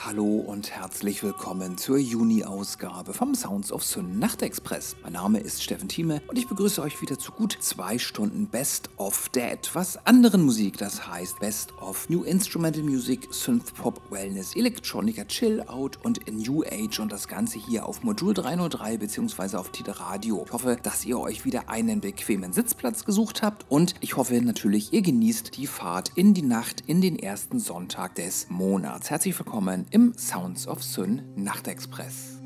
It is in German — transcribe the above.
Hallo und herzlich willkommen zur Juni-Ausgabe vom Sounds of Syn Nachtexpress. Mein Name ist Steffen Thieme und ich begrüße euch wieder zu gut 2 Stunden Best of der etwas anderen Musik, das heißt Best of New Instrumental Music, Synthpop, Wellness, Electronica, Chill Out und New Age und das Ganze hier auf Modul 303 bzw. auf Tide Radio. Ich hoffe, dass ihr euch wieder einen bequemen Sitzplatz gesucht habt und ich hoffe natürlich, ihr genießt die Fahrt in die Nacht in den ersten Sonntag des Monats. Herzlich willkommen im Sounds of Syn Nachtexpress.